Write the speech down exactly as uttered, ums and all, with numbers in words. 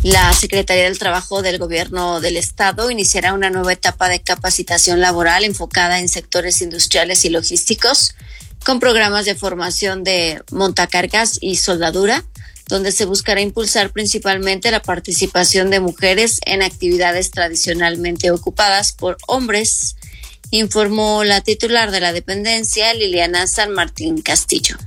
La Secretaría del Trabajo del Gobierno del Estado iniciará una nueva etapa de capacitación laboral enfocada en sectores industriales y logísticos, con programas de formación de montacargas y soldadura, donde se buscará impulsar principalmente la participación de mujeres en actividades tradicionalmente ocupadas por hombres, informó la titular de la dependencia, Liliana San Martín Castillo.